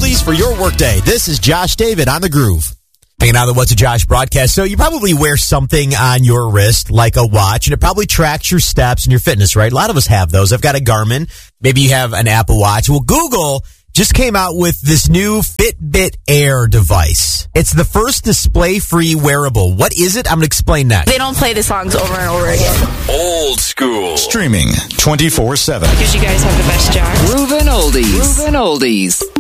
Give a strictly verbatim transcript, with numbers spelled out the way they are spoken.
oldies for your workday. This is Josh David on The Groove. Hanging out on the What's a Josh broadcast. So you probably wear something on your wrist, like a watch, and it probably tracks your steps and your fitness, right? A lot of us have those. I've got a Garmin. Maybe you have an Apple Watch. Well, Google just came out with this new Fitbit Air device. It's the first display-free wearable. What is it? I'm going to explain next. They don't play the songs over and over again. Old school. Streaming twenty-four seven. Because you guys have the best job. Groovin' Oldies. Groovin' Oldies.